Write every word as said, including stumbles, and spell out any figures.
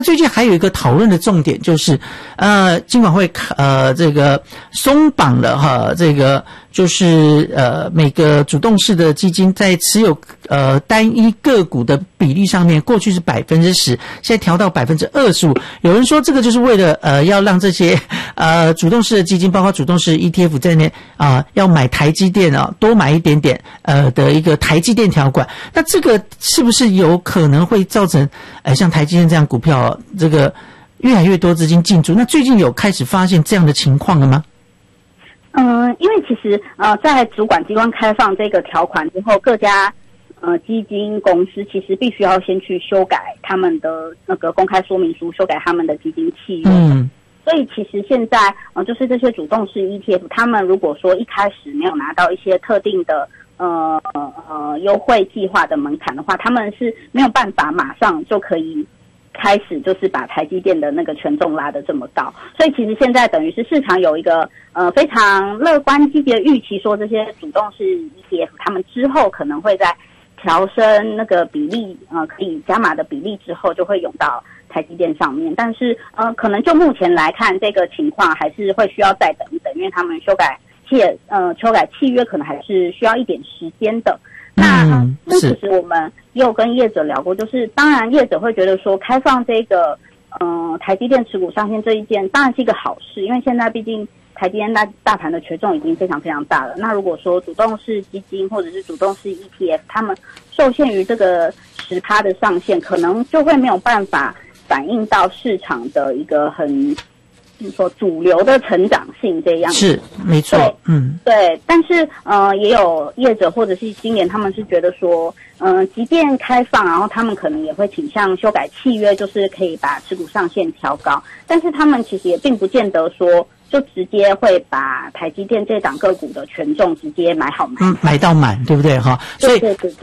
最近还有一个讨论的重点就是，呃，金管会呃这个松绑了哈，这个就是呃每个主动式的基金在持有呃单一个股的比例上面，过去是百分之十，现在调到百分之二十五。有人说这个就是为了呃要让这些呃主动式的基金，包括主动式 E T F 在内啊、呃，要买台积电啊，多买一点点呃的一个台积电条款。那这个是不是有可能会造成呃像台积电这样股票？这个越来越多资金进驻，那最近有开始发现这样的情况了吗？ 嗯，因为其实呃，在主管机关开放这个条款之后，各家呃基金公司其实必须要先去修改他们的那个公开说明书，修改他们的基金契约。嗯，所以其实现在呃，就是这些主动式 E T F， 他们如果说一开始没有拿到一些特定的呃呃优惠计划的门槛的话，他们是没有办法马上就可以开始就是把台积电的那个权重拉得这么高，所以其实现在等于是市场有一个呃非常乐观积极的预期，说这些主动式 E T F 他们之后可能会在调升那个比例呃可以加码的比例之后，就会涌到台积电上面。但是呃可能就目前来看，这个情况还是会需要再等一等，因为他们修改契呃修改契约可能还是需要一点时间的。那嗯，那其实我们也有跟业者聊过，就是当然业者会觉得说开放这个呃台积电持股上限这一件当然是一个好事，因为现在毕竟台积电大大盘的权重已经非常非常大了。那如果说主动式基金或者是主动式 E T F 他们受限于这个 百分之十 的上限，可能就会没有办法反映到市场的一个很说主流的成长性这样子。 是没错，嗯， 对，但是呃，也有业者或者是今年他们是觉得说，嗯、呃，即便开放，然后他们可能也会倾向修改契约，就是可以把持股上限调高，但是他们其实也并不见得说就直接会把台积电这档个股的权重直接买好买， 嗯，买到满，对不对哈？所以对对对。